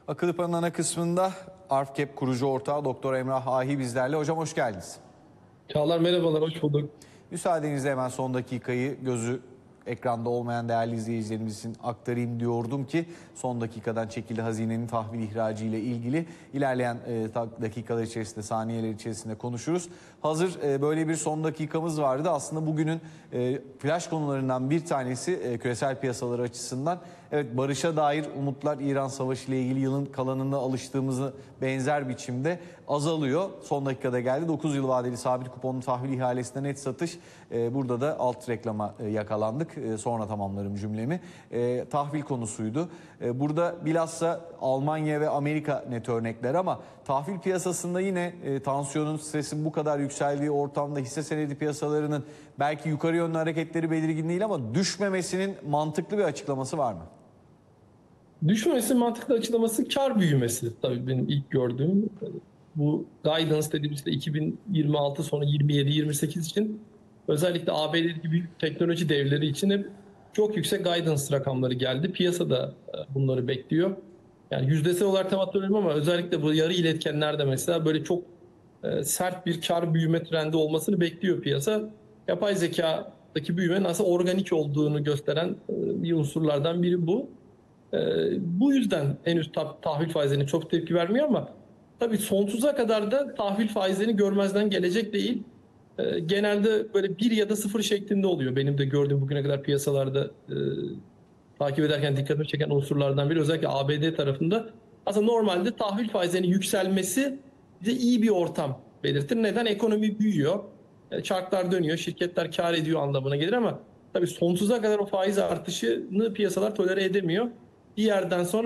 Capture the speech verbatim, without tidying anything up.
Akıl İPA'nın ana kısmında Arfcap kurucu ortağı Doktor Emrah Ahi bizlerle. Hocam hoş geldiniz. Çağlar merhabalar, hoş bulduk. Müsaadenizle hemen son dakikayı gözü ekranda olmayan değerli izleyicilerimiz için aktarayım diyordum ki son dakikadan çekildi hazinenin tahvil ihracı ile ilgili ilerleyen e, dakikalar içerisinde, saniyeler içerisinde konuşuruz. Hazır e, böyle bir son dakikamız vardı. Aslında bugünün e, flash konularından bir tanesi e, küresel piyasaları açısından. Evet, barışa dair umutlar İran Savaşı ile ilgili yılın kalanında alıştığımızı benzer biçimde azalıyor. Son dakikada geldi. dokuz yıl vadeli sabit kuponlu tahvil ihalesinde net satış. E, burada da alt reklama e, yakalandık. E, sonra tamamlarım cümlemi. E, tahvil konusuydu. E, burada bilhassa Almanya ve Amerika net örnekler ama tahvil piyasasında yine e, tansiyonun, stresin bu kadar yükseldiği ortamda hisse senedi piyasalarının belki yukarı yönlü hareketleri belirgin değil ama düşmemesinin mantıklı bir açıklaması var mı? Düşmemesi mantıklı açıklaması kar büyümesi tabii benim ilk gördüğüm. Bu guidance dediğimizde iki bin yirmi altı sonra yirmi yedi yirmi sekiz için özellikle A B D gibi büyük teknoloji devleri için hep çok yüksek guidance rakamları geldi. Piyasa da bunları bekliyor. Yani yüzdesel olarak tam hatırlamıyorum ama özellikle bu yarı iletkenlerde mesela böyle çok sert bir kar büyüme trendi olmasını bekliyor piyasa. Yapay zekadaki büyümenin aslında organik olduğunu gösteren bir unsurlardan biri bu. Ee, bu yüzden henüz ta tahvil faizlerine çok tepki vermiyor ama tabii sonsuza kadar da tahvil faizlerini görmezden gelecek değil. Ee, genelde böyle bir ya da sıfır şeklinde oluyor. Benim de gördüğüm bugüne kadar piyasalarda e, takip ederken dikkatimi çeken unsurlardan biri özellikle A B D tarafında. Aslında normalde tahvil faizlerinin yükselmesi bize iyi bir ortam belirtir. Neden? Ekonomi büyüyor, çarklar dönüyor, şirketler kar ediyor anlamına gelir ama tabii sonsuza kadar o faiz artışını piyasalar tolere edemiyor. Bir yerden sonra